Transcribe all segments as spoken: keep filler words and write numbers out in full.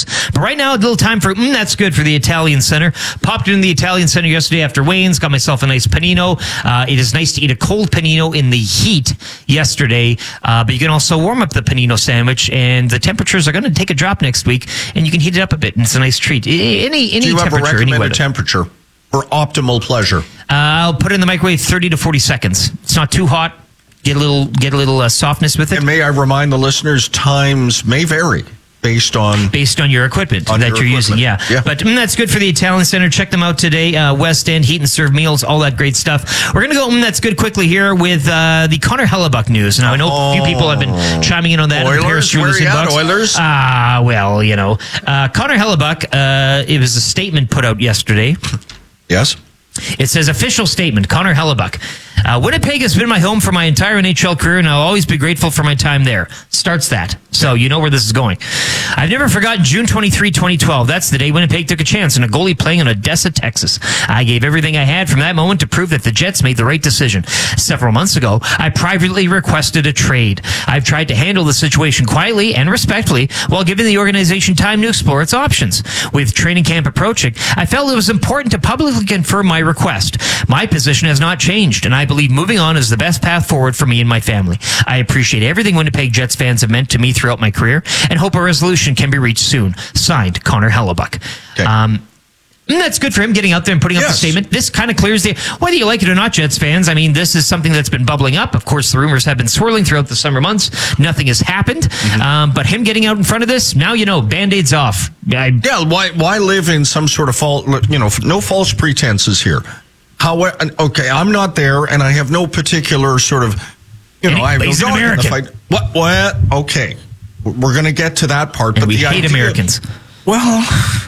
those. But right now, a little time for, mm, that's good for the Italian Center. Popped in the Italian Center yesterday after Wayne's, got myself a nice panino. Uh, it is nice to eat a cold panino in the heat yesterday, uh, but you can also warm up the panino sandwich, and the temperatures are going to take a drop next week, and you can heat it up a bit, and it's a nice treat. Any, any Do you have a temperature, any recommended weather. temperature for optimal pleasure? Uh, I'll put it in the microwave thirty to forty seconds. It's not too hot. Get a little, get a little uh, softness with it. And may I remind the listeners, times may vary based on based on your equipment on that your you're equipment. using. Yeah, yeah. But mm, that's good for the Italian Center. Check them out today. Uh, West End Heat and Serve Meals, all that great stuff. We're gonna go. Mm, that's good. Quickly here with uh, the Connor Hellebuck news. Now I know oh. a few people have been chiming in on that. Oilers, where are you at, Oilers? Ah, uh, well, you know, uh, Connor Hellebuck. Uh, it was a statement put out yesterday. Yes. It says, official statement, Connor Hellebuck. Uh, Winnipeg has been my home for my entire N H L career, and I'll always be grateful for my time there. Starts that. So you know where this is going. I've never forgotten June twenty-third, twenty twelve. That's the day Winnipeg took a chance on a goalie playing in Odessa, Texas. I gave everything I had from that moment to prove that the Jets made the right decision. Several months ago, I privately requested a trade. I've tried to handle the situation quietly and respectfully while giving the organization time to explore its options. With training camp approaching, I felt it was important to publicly confirm my request. My position has not changed, and I believe moving on is the best path forward for me and my family. I appreciate everything Winnipeg Jets fans have meant to me throughout my career and hope a resolution can be reached soon. Signed, Connor Hellebuck. Okay. Um, and that's good for him getting out there and putting yes. up the statement. This kind of clears the, whether you like it or not, Jets fans, I mean, this is something that's been bubbling up. Of course, the rumors have been swirling throughout the summer months. Nothing has happened. Mm-hmm. Um, but him getting out in front of this, now you know, Band-Aid's off. I, yeah, why why live in some sort of false, you know, no false pretenses here. How, okay, I'm not there, and I have no particular sort of, you know, I have no he's an dog in the American. fight. What? What? Okay, we're going to get to that part. And but we the hate idea, Americans. Well,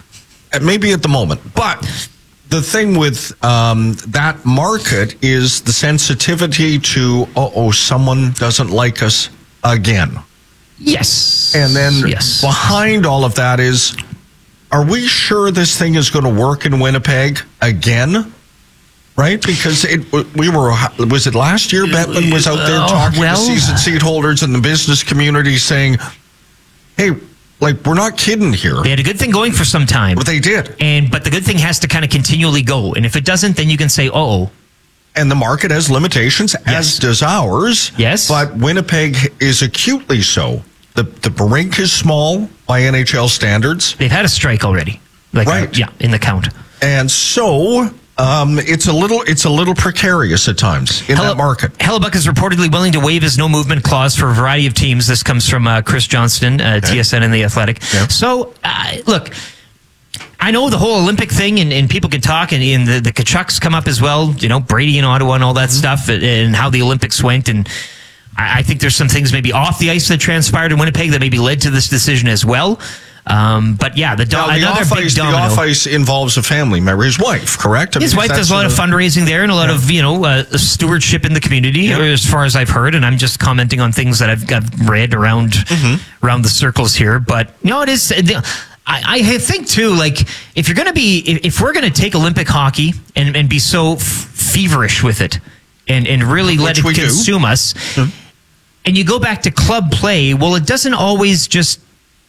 maybe at the moment, but the thing with um, that market is the sensitivity to, uh oh, someone doesn't like us again. Yes. And then yes. behind all of that is, are we sure this thing is going to work in Winnipeg again? Right? Because it, we were, was it last year Bettman was out there talking well, to season seat holders and the business community saying, hey, like, we're not kidding here. They had a good thing going for some time. But they did. And but the good thing has to kind of continually go. And if it doesn't, then you can say, uh-oh. And the market has limitations, Yes. as does ours. Yes. But Winnipeg is acutely so. The the rink is small by N H L standards. They've had a strike already. Like, Right. uh, yeah, in the count. And so um, it's a little it's a little precarious at times in Helle- that market. Hellebuck is reportedly willing to waive his no movement clause for a variety of teams. This comes from uh, Chris Johnston, uh, Okay. T S N and The Athletic. Yeah. So, uh, look, I know the whole Olympic thing, and, and people can talk, and, and the, the Kachucks come up as well, you know, Brady in Ottawa and all that Mm-hmm. stuff, and, and how the Olympics went. And I, I think there's some things maybe off the ice that transpired in Winnipeg that maybe led to this decision as well. Um, but yeah, the, do- Now, the another off big ice, the domino. off ice involves a family member, his wife, correct? I His mean, wife that's does a lot of sort fundraising there and a lot Yeah. of, you know, uh, stewardship in the community, Yeah. as far as I've heard. And I'm just commenting on things that I've, I've read around Mm-hmm. around the circles here. But, no, it is. I, I think, too, like, if you're going to be, if, if we're going to take Olympic hockey and, and be so f- feverish with it and, and really let Which it we do. consume us, and you go back to club play, well, it doesn't always just.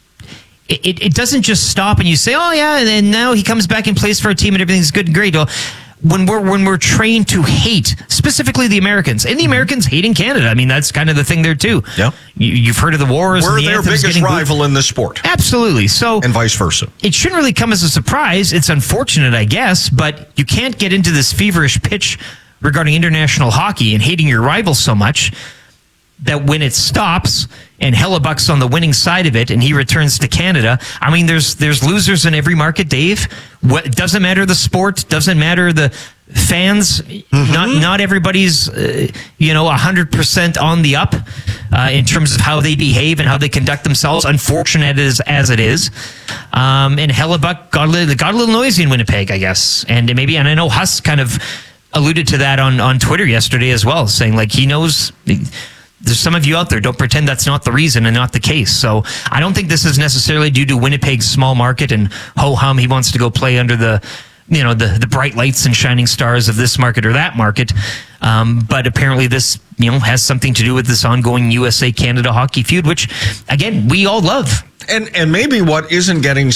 It, it, it doesn't just stop and you say, oh, yeah, and then now he comes back and plays for a team and everything's good and great. Well, when we're when we're trained to hate, specifically the Americans, and the Americans hating Canada, I mean, that's kind of the thing there, too. Yeah. You, you've heard of the wars. We're and the their anthems biggest getting rival in the sport, booed. Absolutely. So, and vice versa. it shouldn't really come as a surprise. It's unfortunate, I guess, but you can't get into this feverish pitch regarding international hockey and hating your rivals so much that when it stops and Hellebuck's on the winning side of it and he returns to Canada, I mean, there's there's losers in every market, Dave. What, it doesn't matter the sport, doesn't matter the fans. Mm-hmm. Not not everybody's, uh, you know, one hundred percent on the up uh, in terms of how they behave and how they conduct themselves, unfortunate as, as it is. Um, and Hellebuck got a, little, got a little noisy in Winnipeg, I guess. And maybe, and I know Huss kind of alluded to that on, on Twitter yesterday as well, saying like he knows... There's some of you out there, don't pretend that's not the reason and not the case. So I don't think this is necessarily due to Winnipeg's small market and ho-hum, he wants to go play under the, you know, the, the bright lights and shining stars of this market or that market. Um, but apparently this, you know, has something to do with this ongoing U S A Canada hockey feud, which, again, we all love. And and maybe what isn't getting